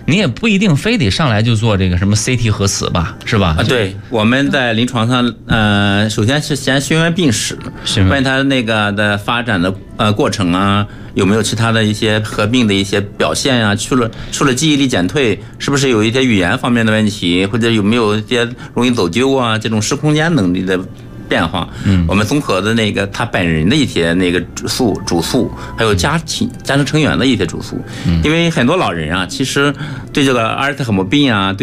你也不一定非得上来就做这个什么 CT 核磁吧，是吧？ 对，我们在临床上，首先是先询问病史，问他那个的发展的过程啊，有没有其他的一些合并的一些表现啊，除了记忆力减退，是不是有一些语言方面的问题，或者有没有一些容易走丢啊，这种视空间能力的变化，我们综合的那个他本人的一些那个主诉，还有家庭成员的一些主诉，因为很多老人啊，其实对这个阿尔茨海默病啊，对